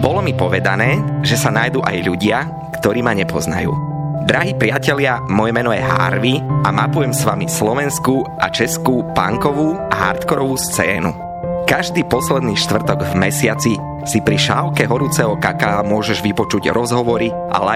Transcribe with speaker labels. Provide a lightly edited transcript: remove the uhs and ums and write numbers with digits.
Speaker 1: Bolo mi povedané, že sa nájdu aj ľudia, ktorí ma nepoznajú. Drahí priatelia, moje meno je Harvey a mapujem s vami slovenskú a českú punkovú a hardkorovú scénu. Každý posledný štvrtok v mesiaci si pri šálke horúceho kaká môžeš vypočuť rozhovory a